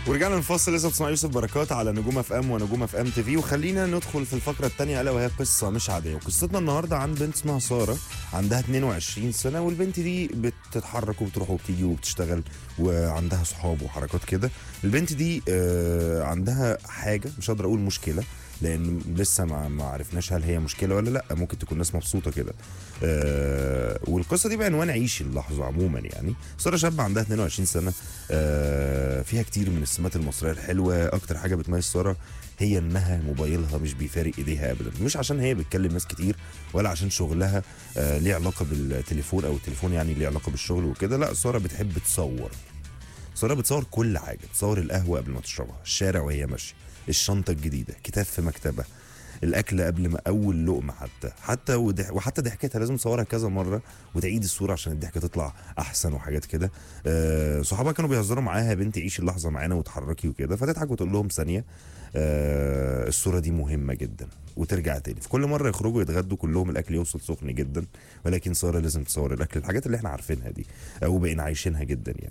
ورجعنا نفصل. لسه بتسمع يوسف بركات على نجوم اف ام ونجوم اف ام تي في، وخلينا ندخل في الفقره الثانيه الا وهي قصه مش عاديه. وقصتنا النهارده عن بنت اسمها ساره، عندها 22 سنه، والبنت دي بتتحرك وبتروح وبتيجي وبتشتغل وعندها صحاب وحركات كده. البنت دي عندها حاجه، مش هقدر اقول مشكله لان لسه ما عرفناش هل هي مشكله ولا لا. ممكن تكون ناس مبسوطه كده. والقصه دي بعنوان عيش اللحظه. عموما يعني ساره شابه عندها 22 سنه، فيها كتير من السمات المصريه الحلوه. اكتر حاجه بتميز ساره هي انها موبايلها مش بيفارق ايديها ابدا، مش عشان هي بتكلم ناس كتير ولا عشان شغلها ليه علاقه بالتليفون، او التليفون يعني ليه علاقه بالشغل وكده. لا، ساره بتحب تصور. ساره بتصور كل حاجه، بتصور القهوه قبل ما تشربها، الشارع وهي ماشيه، الشنطه الجديده، كتاب في مكتبه، الاكل قبل ما اول لقمه، وحتى ضحكتها لازم تصورها كذا مره وتعيد الصوره عشان الضحكه تطلع احسن وحاجات كده. صحابها كانوا بيهزروا معاها: بنتي عيشي اللحظه معانا وتحركي وكده، فتضحك وتقول لهم ثانيه الصوره دي مهمه جدا، وترجع تاني. في كل مره يخرجوا يتغدوا كلهم الاكل يوصل سخن جدا، ولكن ساره لازم تصور الاكل، الحاجات اللي احنا عارفينها دي او بقينا عايشينها جدا يعني.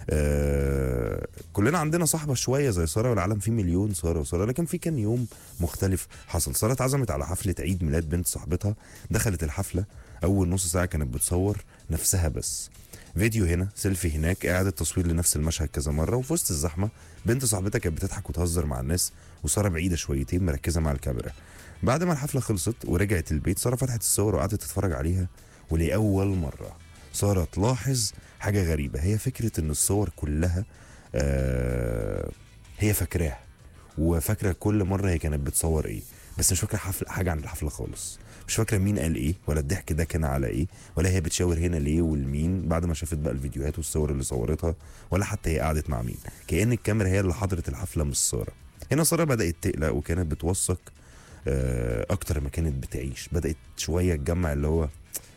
كلنا عندنا صاحبه شويه زي ساره، والعالم فيه مليون ساره وساره، لكن في كان يوم مختلف حصل. ساره اتعزمت على حفله عيد ميلاد بنت صاحبتها. دخلت الحفله، اول نص ساعه كانت بتصور نفسها بس، فيديو هنا، سيلفي هناك، اعاده تصوير لنفس المشهد كذا مره. وفي وسط الزحمه بنت صاحبتها كانت بتضحك وتهزر مع الناس، وساره بعيده شويتين مركزه مع الكاميرا. بعد ما الحفله خلصت ورجعت البيت، ساره فتحت الصور وقعدت تتفرج عليها، ولاول مره ساره تلاحظ حاجه غريبه. هي فكره ان الصور كلها هي فاكراها، وفاكره كل مره هي كانت بتصور ايه، بس مش فاكره حاجه عن الحفله خالص. مش فاكره مين قال ايه، ولا الضحك ده كان على ايه، ولا هي بتشاور هنا ليه والمين بعد ما شافت بقى الفيديوهات والصور اللي صورتها، ولا حتى هي قعدت مع مين. كأن الكاميرا هي اللي حضرت الحفله مش ساره. هنا ساره بدات تقلق وكانت بتوثق اكتر ما كانت بتعيش. بدات شويه تجمع اللي هو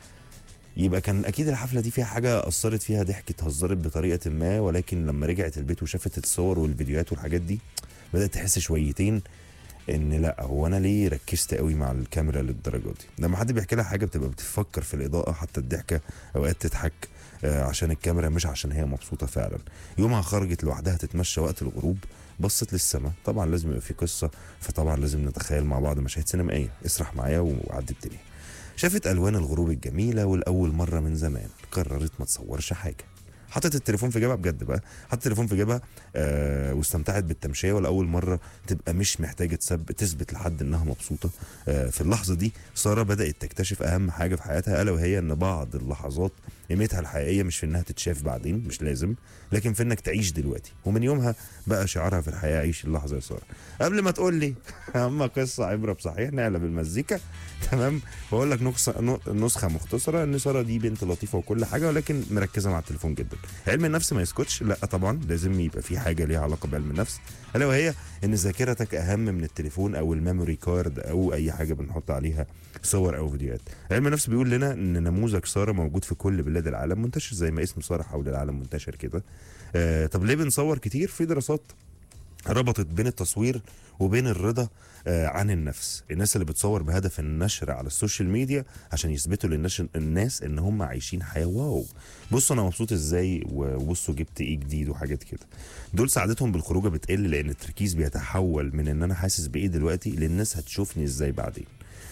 يبقى كان اكيد الحفله دي فيها حاجه اثرت فيها، ضحكت اتهزرت بطريقه ما، ولكن لما رجعت البيت وشافت الصور والفيديوهات والحاجات دي بدات تحس شويتين ان لا، هو انا ليه ركزت قوي مع الكاميرا للدرجه دي. لما حد بيحكي لها حاجه بتبقى بتفكر في الاضاءه، حتى الضحكه اوقات تضحك عشان الكاميرا مش عشان هي مبسوطه فعلا. يومها خرجت لوحدها تتمشى وقت الغروب، بصت للسماء. طبعا لازم يبقى في قصه، فطبعا لازم نتخيل مع بعض مشاهد سينمائيه. اسرح معايا وعدي الدنيا. شافت الوان الغروب الجميله، والاول مره من زمان قررت ما تصورش حاجه. حطت التليفون في جيبها، بجد بقى حطت التليفون في جيبها واستمتعت بالتمشيه، ولاول مره تبقى مش محتاجه تثبت لحد انها مبسوطه. في اللحظه دي ساره بدات تكتشف اهم حاجه في حياتها، الا وهي ان بعض اللحظات قيمتها الحقيقيه مش في انها تتشاف بعدين، مش لازم، لكن في انك تعيش دلوقتي. ومن يومها بقى شعارها في الحياه: عيش اللحظه يا ساره. قبل ما تقول لي اما قصه عبره بصحيح، نقلب المزيكا تمام، واقول لك نسخه مختصره ان ساره دي بنت لطيفه وكل حاجه، ولكن مركزه مع التليفون جدا. علم النفس ما يسكتش، لا طبعا لازم يبقى في حاجه ليها علاقه بعلم النفس، الا وهي ان ذاكرتك اهم من التليفون او الميموري كارد او اي حاجه بنحط عليها صور او فيديوهات. علم النفس بيقول لنا ان نموذج ساره موجود في كل بلاد العالم، منتشر زي ما اسم ساره حول العالم منتشر كده. طب ليه بنصور كتير؟ في دراسات ربطت بين التصوير وبين الرضا عن النفس. الناس اللي بتصور بهدف النشر على السوشيال ميديا عشان يثبتوا للناس ان هم عايشين حياه واو، بصوا انا مبسوط ازاي، وبصوا جبت ايه جديد وحاجات كده. دول سعادتهم بالخروجه بتقل، لان التركيز بيتحول من ان انا حاسس بايه دلوقتي للناس هتشوفني ازاي بعدين.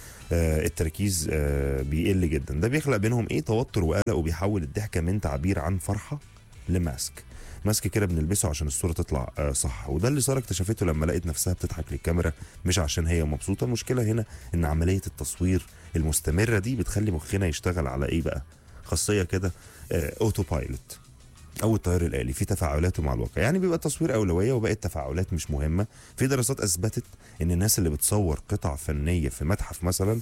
التركيز بيقل جدا. ده بيخلق بينهم ايه؟ توتر وقلق، وبيحول الضحكه من تعبير عن فرحه لماسك كده بنلبسه عشان الصوره تطلع صح. وده اللي ساره اكتشفته لما لقيت نفسها بتضحك للكاميرا مش عشان هي مبسوطه. المشكله هنا ان عمليه التصوير المستمره دي بتخلي مخنا يشتغل على ايه بقى؟ خاصيه كده اوتو بايلوت او الطيار الالي في تفاعلاته مع الواقع. يعني بيبقى التصوير اولويه وباقي التفاعلات مش مهمه. في دراسات اثبتت ان الناس اللي بتصور قطع فنيه في متحف مثلا،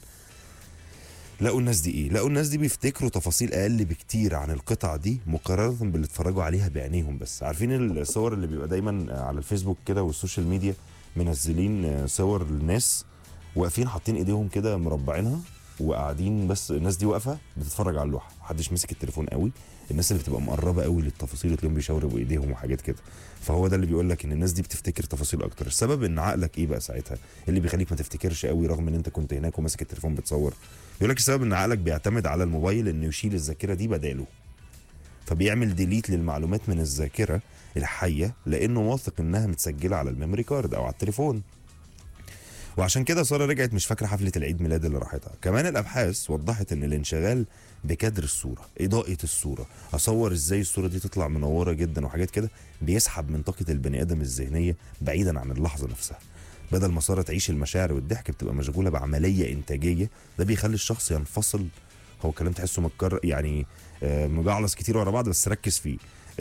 لقوا الناس دي بيفتكروا تفاصيل اقل بكتير عن القطع دي مقارنه باللي اتفرجوا عليها بعينيهم بس. عارفين الصور اللي بيبقى دايما على الفيسبوك كده والسوشيال ميديا منزلين صور للناس واقفين حاطين ايديهم كده مربعينها وقاعدين، بس الناس دي واقفه بتتفرج على اللوحه، محدش ماسك التليفون قوي. الناس اللي بتبقى مقربه قوي للتفاصيل وتلاقيهم بيشاوروا بايديهم وحاجات كده. فهو ده اللي بيقول لك ان الناس دي بتفتكر تفاصيل اكتر. السبب ان عقلك ايه بقى ساعتها اللي بيخليك ما تفتكرش قوي رغم ان انت كنت هناك وماسك التليفون بتصور؟ يقول لك السبب ان عقلك بيعتمد على الموبايل انه يشيل الذاكره دي بداله. فبيعمل ديليت للمعلومات من الذاكره الحيه لانه واثق انها متسجله على الميموري كارد او على التليفون. وعشان كده ساره رجعت مش فاكره حفله العيد ميلاد اللي راحتها. كمان الابحاث وضحت ان الانشغال بكادر الصوره، اضاءه الصوره، اصور ازاي الصوره دي تطلع منوره جدا وحاجات كده، بيسحب من طاقه البني ادم الذهنيه بعيدا عن اللحظه نفسها. بدل ما ساره تعيش المشاعر والضحك بتبقى مشغوله بعمليه انتاجيه، ده بيخلي الشخص ينفصل. هو كلام تحسه متكرر يعني مجعلص كتير ورا بعض، بس ركز فيه.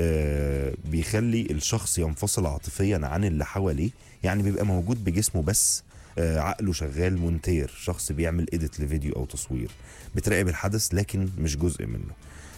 بيخلي الشخص ينفصل عاطفيا عن اللي حواليه، يعني بيبقى موجود بجسمه بس عقله شغال مونتير، شخص بيعمل اديت لفيديو او تصوير، بتراقب الحدث لكن مش جزء منه.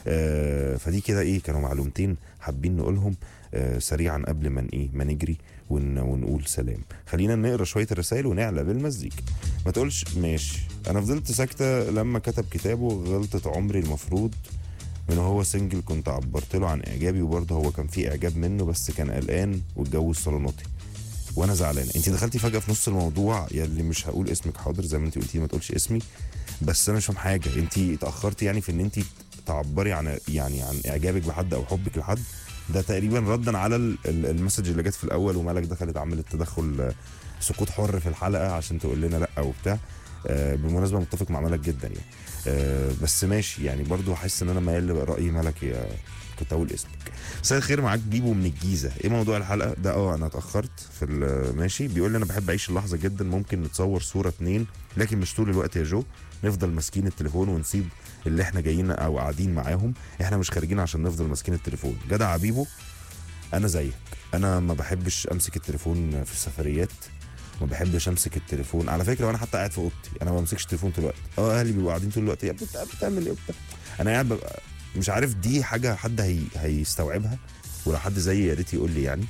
فدي كده ايه، كانوا معلومتين حابين نقولهم سريعا قبل ما نجري ونقول سلام. خلينا نقرا شويه الرسائل ونعلى بالمزيكا. ما تقولش ماشي انا فضلت ساكته لما كتب كتابه غلطه عمري، المفروض من هو سنجل كنت عبرت له عن اعجابي، وبرضه هو كان في اعجاب منه بس كان قلقان واتجوز صالوناتي وانا زعلان. انت دخلتي فجاه في نص الموضوع يا اللي مش هقول اسمك، حاضر زي ما انت قلتي ما تقولش اسمي، بس انا مش فاهم حاجه. انت اتاخرتي يعني في ان انت تعبري عن عن اعجابك بحد او حبك لحد، ده تقريبا ردا على المسج اللي جت في الاول ومالك دخلت عملت تدخل سقوط حر في الحلقه عشان تقول لنا لا وبتاع. بالمناسبه متفق مع ملك جدا يعني، بس ماشي يعني برضو حاسس ان انا مايل لراي ملك. يا كنت اقول اسمك. مساء الخير، معاك بيبو من الجيزه. ايه موضوع الحلقه ده؟ انا اتاخرت في ماشي. بيقول لي انا بحب اعيش اللحظه جدا، ممكن نتصور صوره 2 لكن مش طول الوقت يا جو، نفضل ماسكين التليفون ونسيب اللي احنا جايين او قاعدين معاهم، احنا مش خارجين عشان نفضل ماسكين التليفون. جدع بيبو، انا زيك، انا ما بحبش امسك التليفون في السفريات، ما بحبش امسك التليفون على فكره، وانا حتى قاعد في اوضتي انا ما بمسكش التليفون طول الوقت. اهلي بيبقوا قاعدين طول الوقت، يا بتعمل ايه انا قاعد ببقى مش عارف دي حاجه حد هيستوعبها، ولو حد زيي يا ريت يقول لي. يعني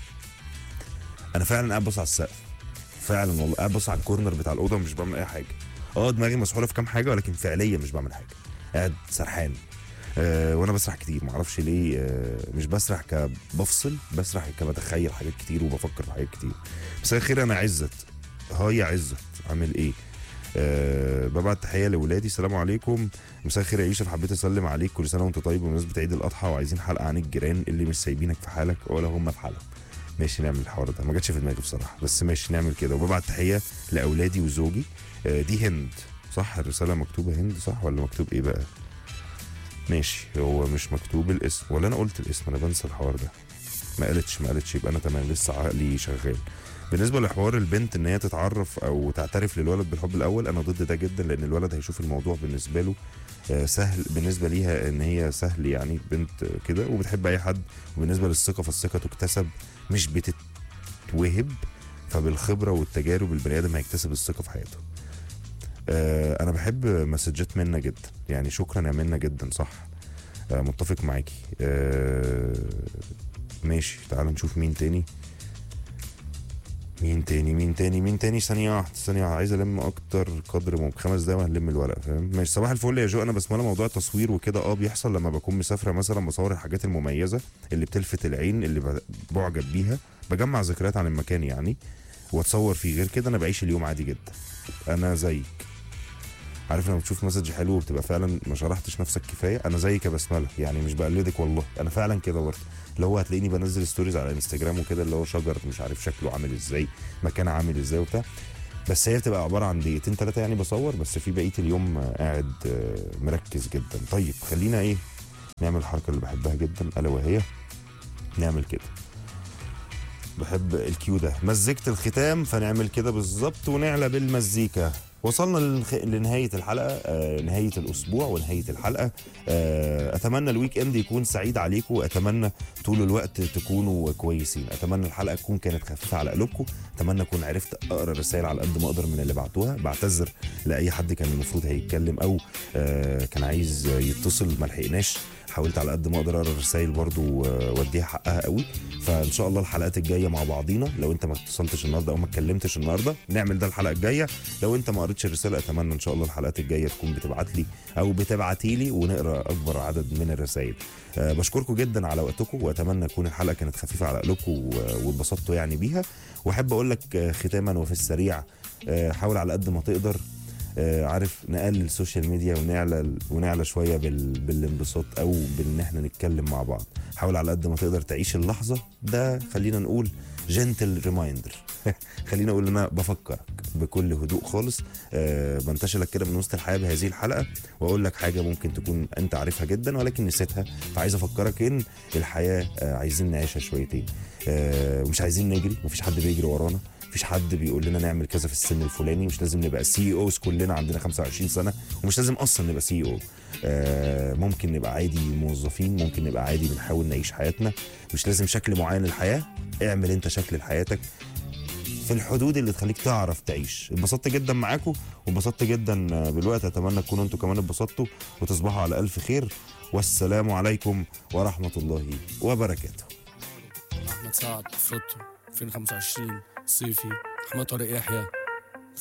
انا فعلا قاعد بص على السقف، فعلا والله قاعد بص على الكورنر بتاع الاوضه ومش بعمل اي حاجه. دماغي مسحوله في كام حاجه ولكن فعليا مش بعمل حاجه، قاعد سرحان. وانا بسرح كتير معرفش ليه، مش بسرح كبفصل، بسرح كبتخيل حاجات كتير وبفكر في حاجات كتير. مساء الخير، انا عزت. هاي يا عزت، عامل ايه؟ ببعت تحيه لاولادي، السلام عليكم. مساء الخير يا يوسف، حبيت اسلم عليك، كل سنه وانت طيب بمناسبه عيد الاضحى، وعايزين حلقه عن الجيران اللي مش سايبينك في حالك ولا هم في حالهم. ماشي نعمل الحوار ده، ما جاتش في دماغي بصراحه بس ماشي نعمل كده. وببعت تحيه لاولادي وزوجي. دي هند صح؟ الرساله مكتوبه هند صح ولا مكتوب ايه بقى؟ ماشي، هو مش مكتوب الاسم ولا انا قلت الاسم؟ انا بنسى الحوار ده. ما قالتش يبقى انا تمام، لسه عقلي شغال. بالنسبه لحوار البنت ان هي تتعرف او تعترف للولد بالحب الاول، انا ضد ده جدا، لان الولد هيشوف الموضوع بالنسبه له سهل، بالنسبه ليها ان هي سهل يعني بنت كده وبتحب اي حد. وبالنسبه للثقه فالثقه تكتسب مش بتتوهب، فبالخبره والتجارب البني ادم هيكتسب الثقه في حياته. انا بحب مسجات منا جدا، يعني شكرا يا منا جدا صح. متفق معاكي. ماشي تعال نشوف مين تاني. ثانية واحدة عايز ألم أكتر قدر ممكن، 5 دقايق وهنلم الورق فاهم. ماشي، صباح الفل يا جو. أنا بسمع موضوع التصوير وكده بيحصل لما بكون مسافرة مثلا، بصور الحاجات المميزة اللي بتلفت العين اللي بعجب بيها، بجمع ذكريات عن المكان يعني واتصور فيه. غير كده أنا بعيش اليوم عادي جدا. أنا زيك، عارف لما بتشوف مسج حلو وبتبقى فعلا ما شرحتش نفسك كفايه، انا زيك يا بسمله يعني مش بقلدك والله، انا فعلا كده برضه. اللي هو هتلاقيني بنزل ستوريز على انستجرام وكده، اللي هو شجر مش عارف شكله عامل ازاي، مكان عامل ازاي وبتاع، بس هي بتبقى عباره عن 2-3 يعني بصور، بس في بقيه اليوم قاعد مركز جدا. طيب خلينا ايه نعمل الحركه اللي بحبها جدا، الا وهي نعمل كده. بحب الكيو ده، مزيكة الختام، فنعمل كده بالظبط ونعلى بالمزيكا. وصلنا لنهاية الحلقة، نهاية الأسبوع ونهاية الحلقة. أتمنى الويك إند يكون سعيد عليكم، أتمنى طول الوقت تكونوا كويسين، أتمنى الحلقة تكون كانت خفيفة على قلوبكم، أتمنى أكون عرفت أقرأ الرسائل على قد ما أقدر من اللي بعتوها. بعتذر لأي حد كان المفروض هيتكلم أو كان عايز يتصل ملحقناش، حاولت على قد ما اقدر اقرا الرسائل برضو واديها حقها قوي. فان شاء الله الحلقات الجايه مع بعضينا، لو انت ما اتصلتش النهارده او ما اتكلمتش النهارده نعمل ده الحلقه الجايه. لو انت ما قريتش الرساله اتمنى ان شاء الله الحلقات الجايه تكون بتبعت لي او بتبعتي لي ونقرا اكبر عدد من الرسائل. بشكركم جدا على وقتكم، واتمنى تكون الحلقه كانت خفيفه على قلوبكم واتبسطتوا يعني بيها. واحب اقول لك ختاما وفي السريع، حاول على قد ما تقدر عارف نقلل السوشيال ميديا ونعلى شويه بالانبساط او بان احنا نتكلم مع بعض. حاول على قد ما تقدر تعيش اللحظه. ده خلينا نقول جنتل ريمايندر. خلينا اقول ان انا بفكرك بكل هدوء خالص. بنتشل لك كده من وسط الحياه بهذه الحلقه، واقول لك حاجه ممكن تكون انت عارفها جدا ولكن نسيتها. فعايز افكرك ان الحياه عايزين نعيشها شويتين. مش عايزين نجري، مفيش حد بيجري ورانا، مفيش حد بيقول لنا نعمل كذا في السن الفلاني. مش لازم نبقى سي اوز كلنا عندنا 25 سنه، ومش لازم اصلا نبقى سي او. ممكن نبقى عادي موظفين، ممكن نبقى عادي بنحاول نعيش حياتنا. مش لازم شكل معين للحياه. اعمل انت شكل لحياتك في الحدود اللي تخليك تعرف تعيش. اتبسطت جدا معاكم واتبسطت جدا بالوقت. اتمنى تكونوا انتوا كمان اتبسطتوا وتصبحوا على الف خير، والسلام عليكم ورحمه الله وبركاته. احمد سعد فروتو 2025 صيفي، احمد طارق يحيى